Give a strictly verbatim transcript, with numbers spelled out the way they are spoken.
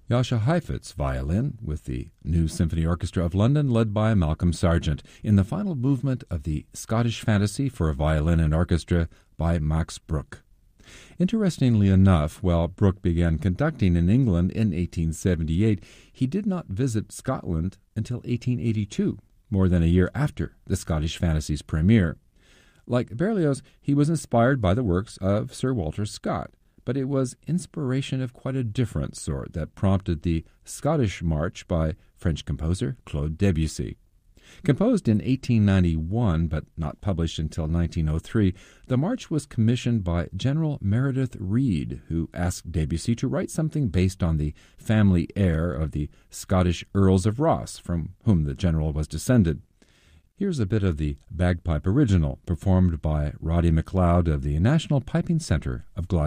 Jascha Heifetz violin with the New Symphony Orchestra of London led by Malcolm Sargent in the final movement of the Scottish Fantasy for Violin and Orchestra by Max Bruch. Interestingly enough, while Bruch began conducting in England in eighteen seventy-eight, he did not visit Scotland until eighteen eighty-two, more than a year after the Scottish Fantasy's premiere. Like Berlioz, he was inspired by the works of Sir Walter Scott, but it was inspiration of quite a different sort that prompted the Scottish March by French composer Claude Debussy. Composed in eighteen ninety-one, but not published until nineteen oh three, the march was commissioned by General Meredith Reed, who asked Debussy to write something based on the family heir of the Scottish Earls of Ross, from whom the general was descended. Here's a bit of the bagpipe original, performed by Roddy McLeod of the National Piping Centre of Glasgow.